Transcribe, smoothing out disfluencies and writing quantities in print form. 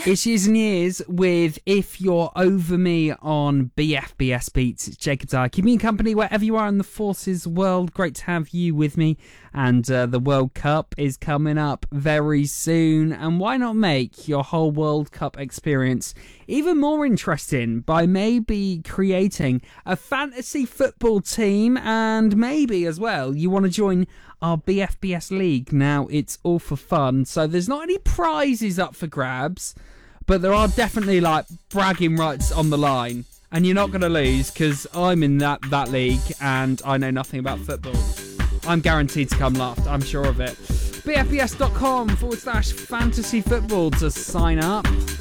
It's years and years with If You're Over Me on BFBS Beats. It's Jacob Dyer, keeping you company wherever you are in the Forces world. Great to have you with me. And the World Cup is coming up very soon. And why not make your whole World Cup experience even more interesting by maybe creating a fantasy football team, and maybe as well you want to join our BFBS League. Now, it's all for fun, so there's not any prizes up for grabs, but there are definitely like bragging rights on the line, and you're not going to lose because I'm in that league and I know nothing about football. I'm guaranteed to come last, I'm sure of it. BFBS.com/fantasy football to sign up.